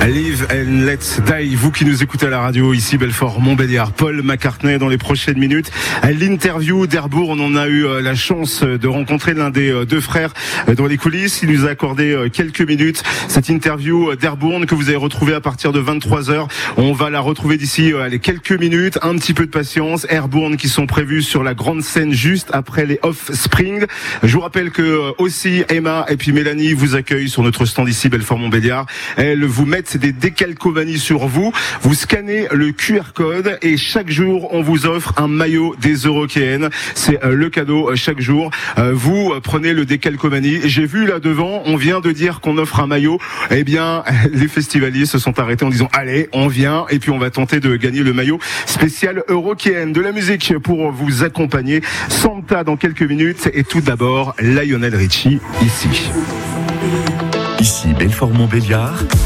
Live and Let's Die. Vous qui nous écoutez à la radio, ici Belfort Montbéliard, Paul McCartney dans les prochaines minutes. L'interview d'Airborne, on a eu la chance de rencontrer l'un des deux frères dans les coulisses. Il nous a accordé quelques minutes. Cette interview d'Airborne que vous avez retrouvée à partir de 23h. On va la retrouver d'ici quelques minutes. Un petit peu de patience. Airborne qui sont prévus sur la grande scène juste après les Offspring. Je vous rappelle que aussi Emma et puis Mélanie vous accueillent sur notre stand ici Belfort Montbéliard. Elles vous mettent des décalcomanies sur vous. Vous scannez le QR code et chaque jour on vous offre un maillot des Eurockéennes. C'est le cadeau chaque jour. Vous prenez le décalcomanie. J'ai vu là devant, on vient de dire qu'on offre un maillot. Eh bien, les festivaliers se sont arrêtés en disant allez, on vient et puis on va tenter de gagner le maillot spécial Eurockéenne. De la musique pour vous accompagner. Santa dans quelques minutes et tout d'abord Lionel Richie ici. Ici Belfort Montbéliard.